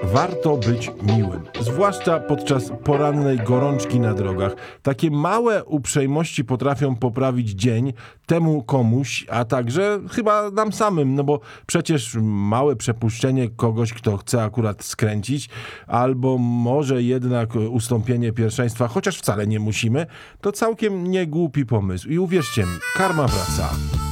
Warto być miłym, zwłaszcza podczas porannej gorączki na drogach. Takie małe uprzejmości potrafią poprawić dzień temu komuś, a także chyba nam samym, no bo przecież małe przepuszczenie kogoś, kto chce akurat skręcić, albo może jednak ustąpienie pierwszeństwa, chociaż wcale nie musimy, to całkiem nie głupi pomysł. I uwierzcie mi, karma wraca.